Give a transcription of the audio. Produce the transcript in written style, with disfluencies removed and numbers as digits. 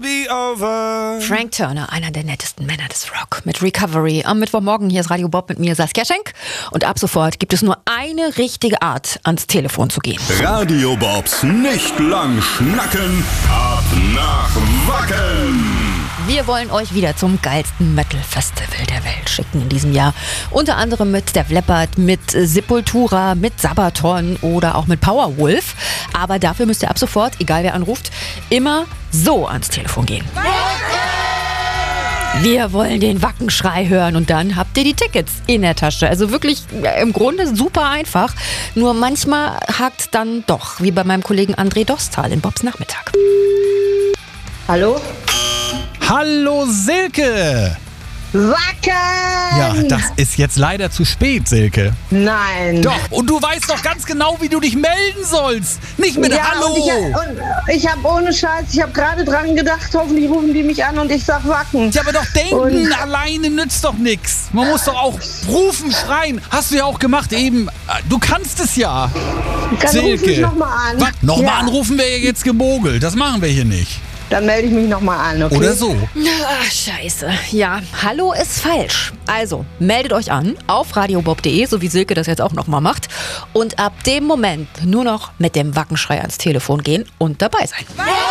be over. Frank Turner, einer der nettesten Männer des Rock, mit Recovery. Am Mittwochmorgen, hier ist Radio Bob mit mir, Saskia Schenk. Und ab sofort gibt es nur eine richtige Art, ans Telefon zu gehen. Radio Bobs nicht lang schnacken, ab nach Wacken. Wir wollen euch wieder zum geilsten Metal-Festival der Welt schicken in diesem Jahr. Unter anderem mit Def Leppard, mit Sepultura, mit Sabaton oder auch mit Powerwolf. Aber dafür müsst ihr ab sofort, egal wer anruft, immer so ans Telefon gehen. Wir wollen den Wackenschrei hören und dann habt ihr die Tickets in der Tasche. Also wirklich im Grunde super einfach. Nur manchmal hakt dann doch, wie bei meinem Kollegen André Dostal in Bobs Nachmittag. Hallo? Hallo Silke! Wacken! Ja, das ist jetzt leider zu spät, Silke. Nein. Doch, und du weißt doch ganz genau, wie du dich melden sollst. Nicht mit Hallo! Ich habe ohne Scheiß, ich habe gerade dran gedacht, hoffentlich rufen die mich an und ich sag Wacken. Ja, aber doch denken alleine nützt doch nichts. Man muss doch auch rufen, schreien. Hast du ja auch gemacht eben. Du kannst es ja. Dann ruf mich nochmal an. Nochmal anrufen wäre ja jetzt gemogelt. Das machen wir hier nicht. Dann melde ich mich nochmal an, okay? Oder so. Ach, scheiße. Ja, Hallo ist falsch. Also, meldet euch an auf radiobob.de, so wie Silke das jetzt auch nochmal macht. Und ab dem Moment nur noch mit dem Wackenschrei ans Telefon gehen und dabei sein.